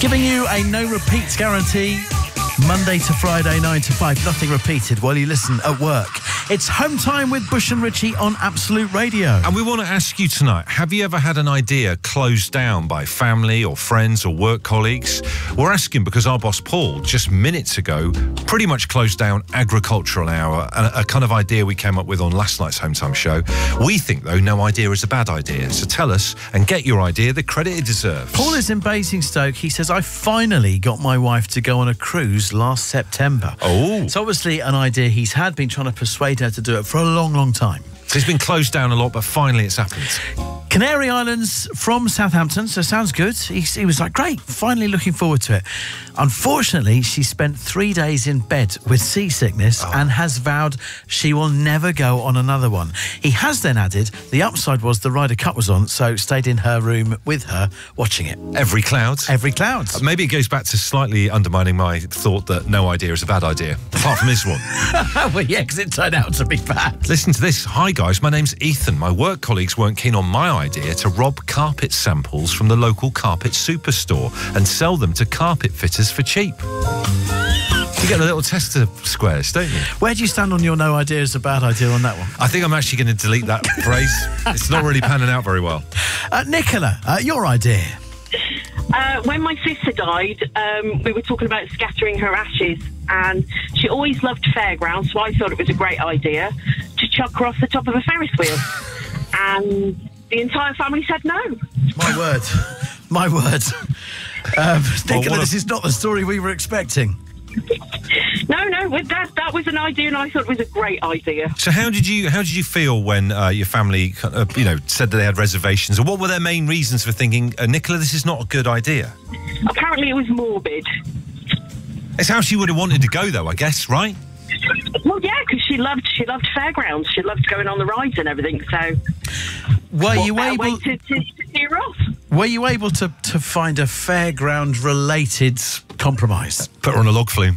Giving you a no repeats guarantee. Monday to Friday, 9 to 5. Nothing repeated while you listen at work. It's Home Time with Bush and Richie on Absolute Radio. And we want to ask you tonight, have you ever had an idea closed down by family or friends or work colleagues? We're asking because our boss Paul, just minutes ago, pretty much closed down Agricultural Hour, a kind of idea we came up with on last night's Home Time show. We think, though, no idea is a bad idea. So tell us and get your idea the credit it deserves. Paul is in Basingstoke. He says, I finally got my wife to go on a cruise last September. Oh. It's obviously an idea he's had, been trying to persuade her to do it for a long, long time. So it's been closed down a lot, but finally it's happened. Canary Islands from Southampton, so sounds good. He was like, great, finally looking forward to it. Unfortunately, she spent 3 days in bed with seasickness and has vowed she will never go on another one. He has then added, the upside was the Ryder Cup was on, so stayed in her room with her, watching it. Every cloud. Every cloud. Maybe it goes back to slightly undermining my thought that no idea is a bad idea, apart from this one. Well, yeah, because it turned out to be bad. Listen to this. Hi, guys, my name's Ethan. My work colleagues weren't keen on my idea to rob carpet samples from the local carpet superstore and sell them to carpet fitters for cheap. You get the little tester squares, don't you? Where do you stand on your no idea is a bad idea on that one? I think I'm actually going to delete that phrase. It's not really panning out very well. Nicola, your idea. When my sister died, we were talking about scattering her ashes, and she always loved fairgrounds, so I thought it was a great idea to chuck her off the top of a Ferris wheel. And the entire family said no. My word. My word. Nicola, this is not the story we were expecting. No, that was an idea, and I thought it was a great idea. So how did you feel when your family, said that they had reservations, or what were their main reasons for thinking, Nicola, this is not a good idea? Apparently, it was morbid. It's how she would have wanted to go, though, I guess, right? Well, yeah, because she loved fairgrounds. She loved going on the rides and everything. So, were you able to steer off? Were you able to find a fairground-related compromise? Put her on a log flume.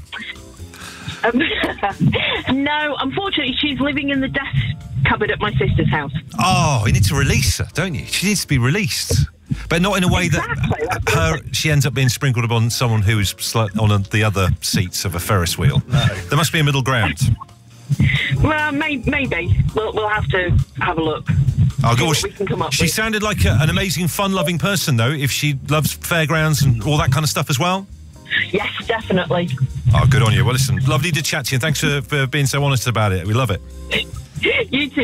No, unfortunately, she's living in the death cupboard at my sister's house. Oh, you need to release her, don't you? She needs to be released. But not in a way that she ends up being sprinkled upon someone who's on the other seats of a Ferris wheel. No. There must be a middle ground. Well, maybe. We'll have to have a look. Oh, gosh. She sounded like an amazing, fun-loving person, though, if she loves fairgrounds and all that kind of stuff as well. Yes, definitely. Oh, good on you. Well, listen, lovely to chat to you. Thanks for being so honest about it. We love it. You too.